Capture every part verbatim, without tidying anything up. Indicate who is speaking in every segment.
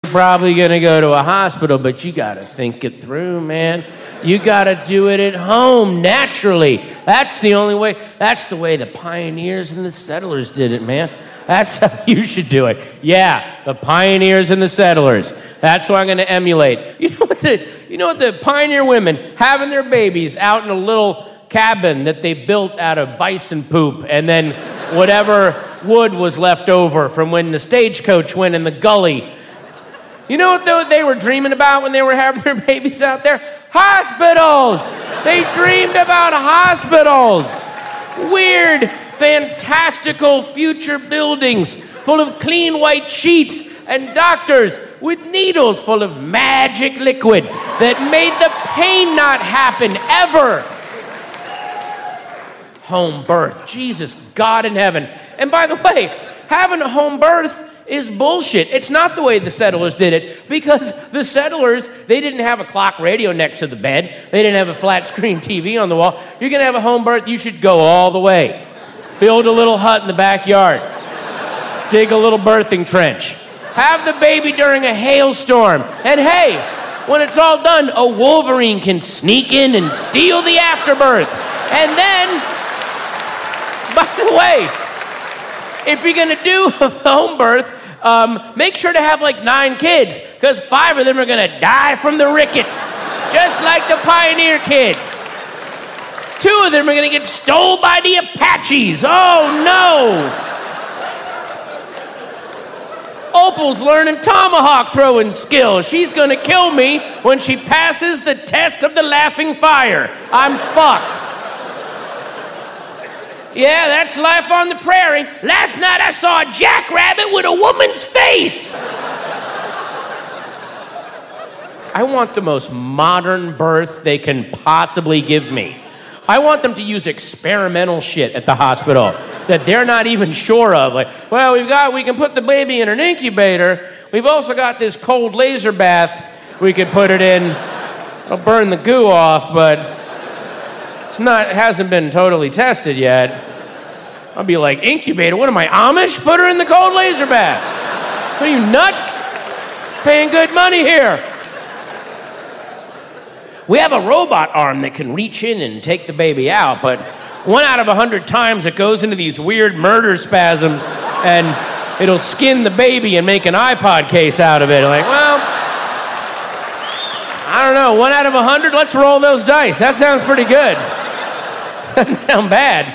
Speaker 1: probably going to go to a hospital, but you got to think it through, man. You got to do it at home, naturally. That's the only way. That's the way the pioneers and the settlers did it, man. That's how you should do it. Yeah, the pioneers and the settlers. That's what I'm going to emulate. You know what the, you know what the pioneer women having their babies out in a little cabin that they built out of bison poop, and then whatever wood was left over from when the stagecoach went in the gully. You know what they were dreaming about when they were having their babies out there? Hospitals! They dreamed about hospitals. Weird, fantastical future buildings full of clean white sheets and doctors with needles full of magic liquid that made the pain not happen ever. Home birth. Jesus, God in heaven. And by the way, having a home birth is bullshit. It's not the way the settlers did it, because the settlers, they didn't have a clock radio next to the bed. They didn't have a flat screen T V on the wall. You're going to have a home birth, you should go all the way. Build a little hut in the backyard. Dig a little birthing trench. Have the baby during a hailstorm. And hey, when it's all done, a Wolverine can sneak in and steal the afterbirth. And then, by the way, if you're going to do a home birth, um, make sure to have like nine kids, because five of them are going to die from the rickets, just like the pioneer kids. Two of them are going to get stolen by the Apaches. Oh, no. Opal's learning tomahawk throwing skills. She's going to kill me when she passes the test of the laughing fire. I'm fucked. Yeah, that's life on the prairie. Last night I saw a jackrabbit with a woman's face. I want the most modern birth they can possibly give me. I want them to use experimental shit at the hospital that they're not even sure of. Like, well, we've got, we can put the baby in an incubator. We've also got this cold laser bath we could put it in. It'll burn the goo off, but it's not, it hasn't been totally tested yet. I'll be like, incubator? What am I, Amish? Put her in the cold laser bath. What are you, nuts? Paying good money here. We have a robot arm that can reach in and take the baby out, but one out of a hundred times it goes into these weird murder spasms and it'll skin the baby and make an iPod case out of it. Like, well, I don't know, one out of a hundred? Let's roll those dice. That sounds pretty good. Doesn't sound bad.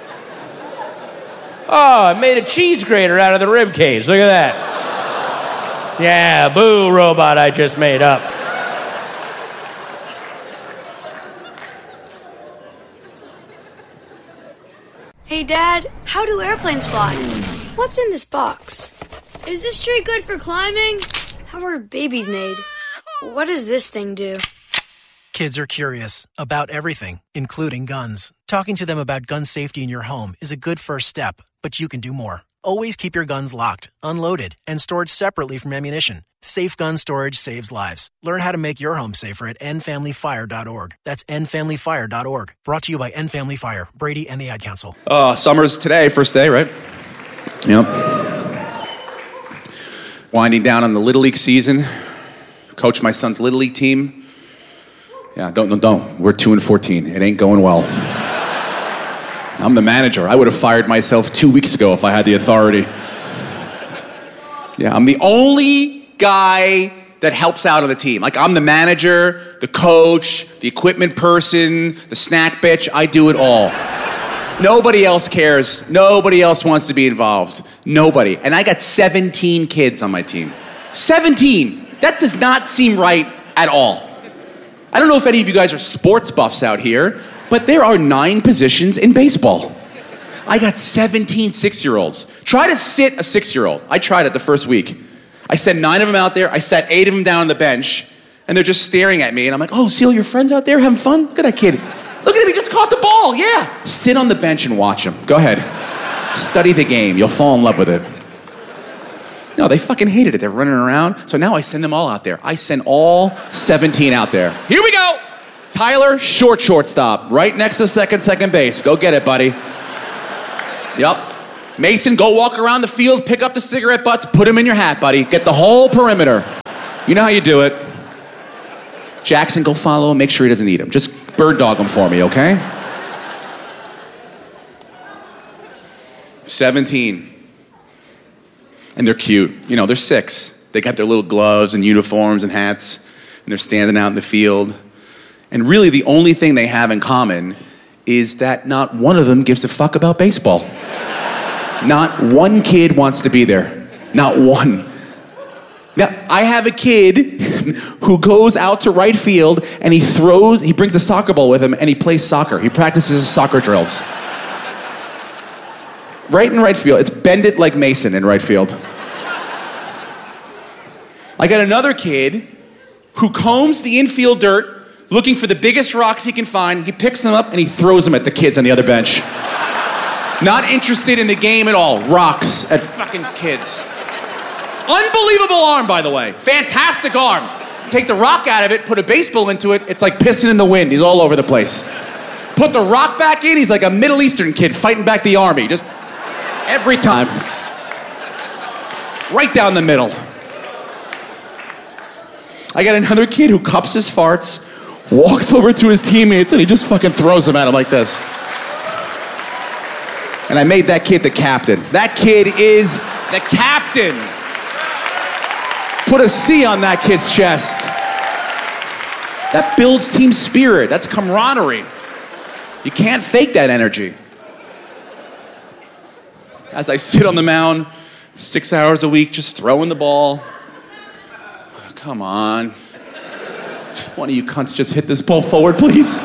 Speaker 1: Oh, I made a cheese grater out of the rib cage. Look at that. Yeah, boo, robot I just made up.
Speaker 2: Hey, Dad, how do airplanes fly? What's in this box? Is this tree good for climbing? How are babies made? What does this thing do?
Speaker 3: Kids are curious about everything, including guns. Talking to them about gun safety in your home is a good first step, but you can do more. Always keep your guns locked, unloaded, and stored separately from ammunition. Safe gun storage saves lives. Learn how to make your home safer at end family fire dot org. That's end family fire dot org. Brought to you by End Family Fire, Brady, and the Ad Council.
Speaker 4: Uh, summer's today, first day, right? Yep. Winding down on the Little League season. Coach my son's Little League team. Yeah, don't, don't, don't. We're two and fourteen. It ain't going well. I'm the manager. I would have fired myself two weeks ago if I had the authority. Yeah, I'm the only guy that helps out on the team. Like, I'm the manager, the coach, the equipment person, the snack bitch. I do it all. Nobody else cares. Nobody else wants to be involved. Nobody. And I got seventeen kids on my team. seventeen. That does not seem right at all. I don't know if any of you guys are sports buffs out here, but there are nine positions in baseball. I got seventeen six-year-olds. Try to sit a six-year-old. I tried it the first week. I sent nine of them out there. I sat eight of them down on the bench, and they're just staring at me. And I'm like, oh, Seal, your friends out there having fun? Look at that kid. Look at him, he just caught the ball. Yeah. Sit on the bench and watch him. Go ahead. Study the game. You'll fall in love with it. No, they fucking hated it. They're running around. So now I send them all out there. I send all seventeen out there. Here we go. Tyler, short shortstop, right next to second, second base. Go get it, buddy. Yep. Mason, go walk around the field, pick up the cigarette butts, put them in your hat, buddy. Get the whole perimeter. You know how you do it. Jackson, go follow him. Make sure he doesn't eat him. Just bird dog him for me, okay? seventeen. And they're cute. You know, they're six. They got their little gloves and uniforms and hats, and they're standing out in the field. And really the only thing they have in common is that not one of them gives a fuck about baseball. Not one kid wants to be there. Not one. Now, I have a kid who goes out to right field and he throws, he brings a soccer ball with him and he plays soccer. He practices his soccer drills. Right in right field. It's bend it like Mason in right field. I got another kid who combs the infield dirt looking for the biggest rocks he can find. He picks them up and he throws them at the kids on the other bench. Not interested in the game at all. Rocks at fucking kids. Unbelievable arm, by the way. Fantastic arm. Take the rock out of it, put a baseball into it, it's like pissing in the wind. He's all over the place. Put the rock back in, he's like a Middle Eastern kid fighting back the army. Just every time. Right down the middle. I got another kid who cups his farts, walks over to his teammates, and he just fucking throws them at him like this. And I made that kid the captain. That kid is the captain. Put a C on that kid's chest. That builds team spirit. That's camaraderie. You can't fake that energy. As I sit on the mound, six hours a week, just throwing the ball. Come on. One of you cunts just hit this ball forward, please.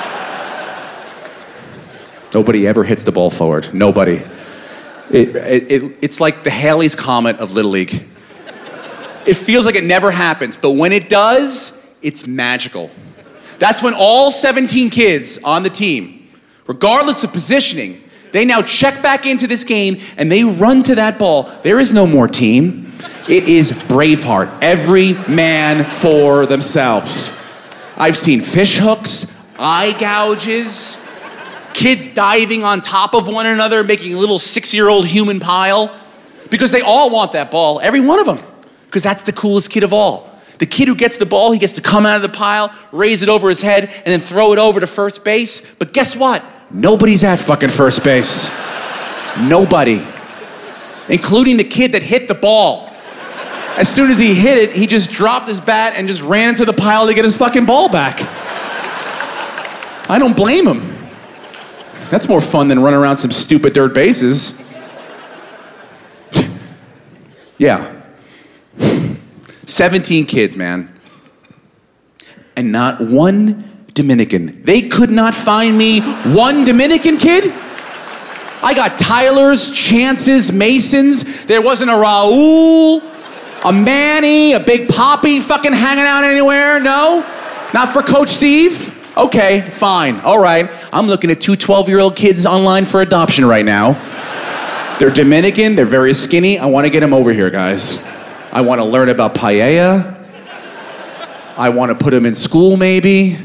Speaker 4: Nobody ever hits the ball forward. Nobody. It, it, it, it's like the Halley's Comet of Little League. It feels like it never happens, but when it does, it's magical. That's when all seventeen kids on the team, regardless of positioning, they now check back into this game and they run to that ball. There is no more team. It is Braveheart. Every man for themselves. I've seen fish hooks, eye gouges, kids diving on top of one another, making a little six-year-old human pile, because they all want that ball, every one of them, because that's the coolest kid of all. The kid who gets the ball, he gets to come out of the pile, raise it over his head, and then throw it over to first base. But guess what? Nobody's at fucking first base. Nobody. Including the kid that hit the ball. As soon as he hit it, he just dropped his bat and just ran into the pile to get his fucking ball back. I don't blame him. That's more fun than running around some stupid dirt bases. Yeah. seventeen kids, man. And not one Dominican. They could not find me one Dominican kid. I got Tylers, Chances, Masons. There wasn't a Raul, a Manny, a Big Poppy fucking hanging out anywhere. No? Not for Coach Steve? Okay, fine. All right. I'm looking at two twelve-year-old kids online for adoption right now. They're Dominican. They're very skinny. I want to get them over here, guys. I want to learn about paella. I want to put them in school, maybe.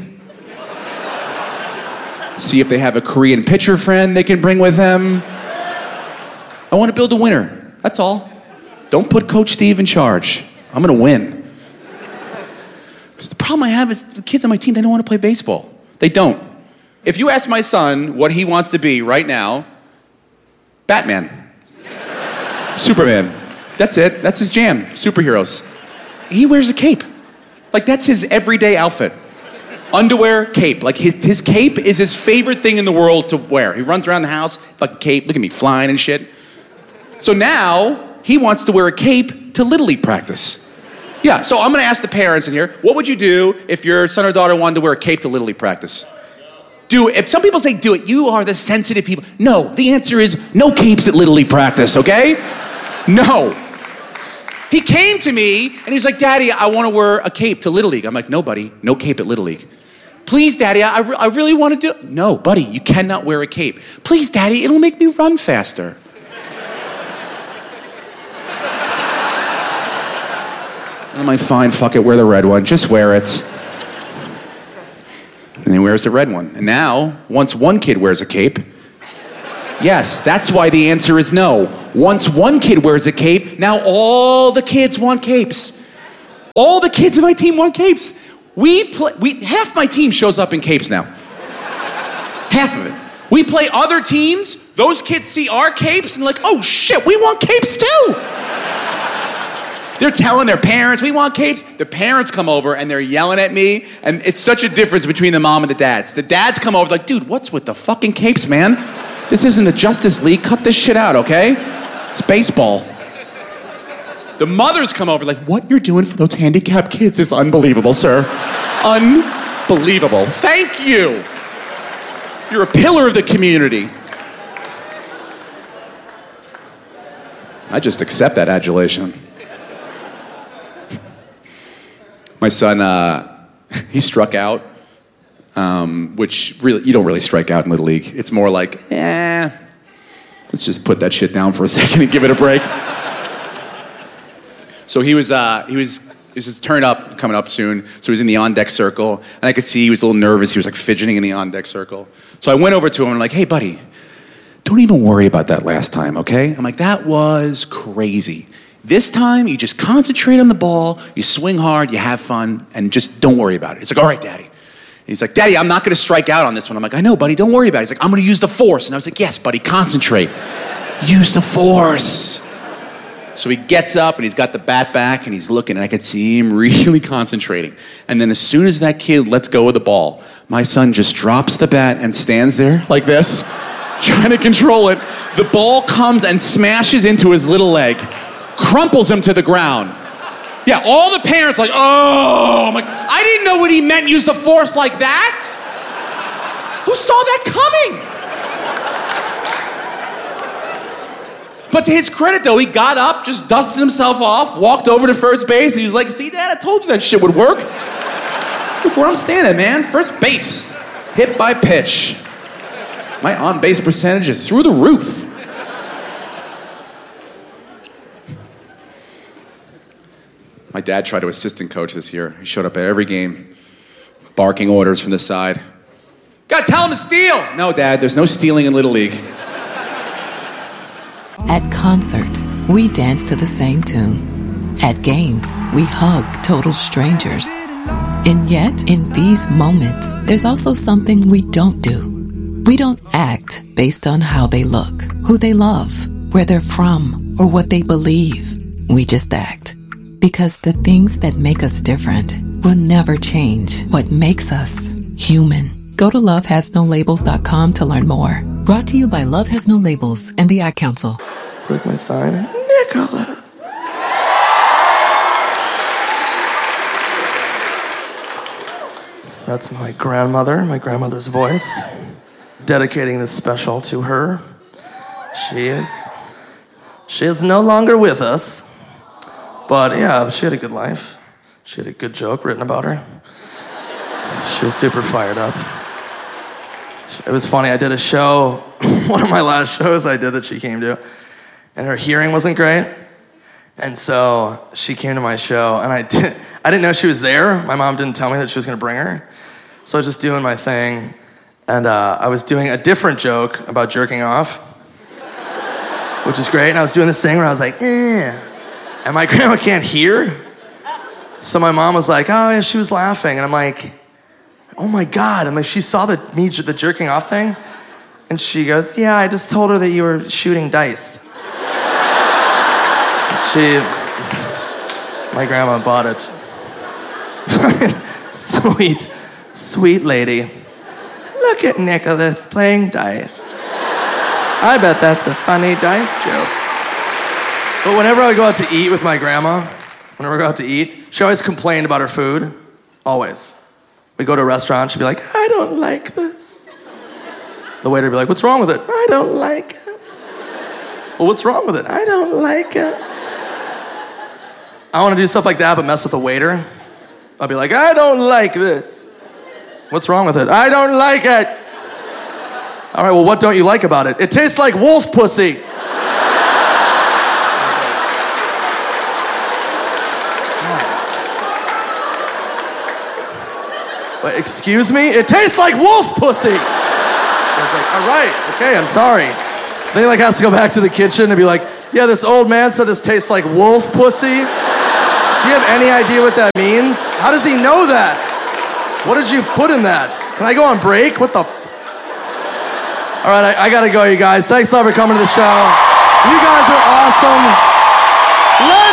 Speaker 4: See if they have a Korean pitcher friend they can bring with them. I want to build a winner. That's all. Don't put Coach Steve in charge. I'm going to win. Because the problem I have is the kids on my team, they don't want to play baseball. They don't. If you ask my son what he wants to be right now, Batman. Superman. That's it. That's his jam. Superheroes. He wears a cape. Like, that's his everyday outfit. Underwear, cape. Like, his, his cape is his favorite thing in the world to wear. He runs around the house, fucking cape. Look at me, flying and shit. So now, he wants to wear a cape to Little League practice. Yeah, so I'm gonna ask the parents in here, what would you do if your son or daughter wanted to wear a cape to Little League practice? Do it. If some people say do it, you are the sensitive people. No, the answer is no capes at Little League practice, okay? No. He came to me and he was like, Daddy, I want to wear a cape to Little League. I'm like, no, buddy, no cape at Little League. Please, Daddy, I, re- I really want to do... No, buddy, you cannot wear a cape. Please, Daddy, it'll make me run faster. I'm like, fine, fuck it, wear the red one. Just wear it. And he wears the red one. And now, once one kid wears a cape, yes, that's why the answer is no. Once one kid wears a cape, now all the kids want capes. All the kids in my team want capes. We play, we, half my team shows up in capes now. Half of it. We play other teams, those kids see our capes and like, oh shit, we want capes too. They're telling their parents, we want capes. The parents come over and they're yelling at me, and it's such a difference between the mom and the dads. The dads come over like, dude, what's with the fucking capes, man? This isn't the Justice League, cut this shit out, okay? It's baseball. The mothers come over like, what you're doing for those handicapped kids is unbelievable, sir. Unbelievable. Thank you. You're a pillar of the community. I just accept that adulation. My son, uh, he struck out, um, which really, you don't really strike out in Little League. It's more like, eh, let's just put that shit down for a second and give it a break. So he was, uh, he was, it was his turn up, coming up soon. So he was in the on-deck circle, and I could see he was a little nervous. He was like fidgeting in the on-deck circle. So I went over to him and I'm like, hey, buddy, don't even worry about that last time, okay? I'm like, that was crazy. This time, you just concentrate on the ball, you swing hard, you have fun, and just don't worry about it. He's like, all right, Daddy. And he's like, Daddy, I'm not gonna strike out on this one. I'm like, I know, buddy, don't worry about it. He's like, I'm gonna use the force. And I was like, yes, buddy, concentrate. Use the force. So he gets up and he's got the bat back and he's looking, and I could see him really concentrating. And then as soon as that kid lets go of the ball, my son just drops the bat and stands there like this, trying to control it. The ball comes and smashes into his little leg, crumples him to the ground. Yeah, all the parents like, oh, I'm like, I didn't know what he meant, use the force like that. Who saw that coming? But to his credit, though, he got up, just dusted himself off, walked over to first base, and he was like, see, Dad, I told you that shit would work. Look where I'm standing, man. First base, hit by pitch. My on-base percentage is through the roof. My dad tried to assistant coach this year. He showed up at every game, barking orders from the side. Gotta tell him to steal! No, Dad, there's no stealing in Little League.
Speaker 5: At concerts, we dance to the same tune. At games, we hug total strangers. And yet, in these moments, there's also something we don't do. We don't act based on how they look, who they love, where they're from, or what they believe. We just act. Because the things that make us different will never change what makes us human. Go to love has no labels dot com to learn more. Brought to you by Love Has No Labels and the Ad Council.
Speaker 6: Took my sign, Nicholas. That's my grandmother, my grandmother's voice. Dedicating this special to her. She is, she is no longer with us. But yeah, she had a good life. She had a good joke written about her. She was super fired up. It was funny, I did a show, one of my last shows I did that she came to, and her hearing wasn't great. And so she came to my show, and I, did, I didn't know she was there. My mom didn't tell me that she was gonna bring her. So I was just doing my thing, and uh, I was doing a different joke about jerking off, which is great. And I was doing this thing where I was like, eh. And my grandma can't hear. So my mom was like, oh yeah, she was laughing. And I'm like, oh my God. I'm like, she saw the me the jerking off thing. And she goes, yeah, I just told her that you were shooting dice. She, my grandma bought it. Sweet, sweet lady. Look at Nicholas playing dice. I bet that's a funny dice joke. But whenever I would go out to eat with my grandma, whenever I go out to eat, she always complained about her food. Always. We'd go to a restaurant, she'd be like, I don't like this. The waiter would be like, what's wrong with it? I don't like it. Well, what's wrong with it? I don't like it. I want to do stuff like that, but mess with the waiter. I'll be like, I don't like this. What's wrong with it? I don't like it. All right, well, what don't you like about it? It tastes like wolf pussy. But excuse me? It tastes like wolf pussy. I was like, all right, okay, I'm sorry. Then he like has to go back to the kitchen and be like, yeah, this old man said this tastes like wolf pussy. Do you have any idea what that means? How does he know that? What did you put in that? Can I go on break? What the f- All right, I, I gotta go, you guys. Thanks a lot for coming to the show. You guys are awesome. Let's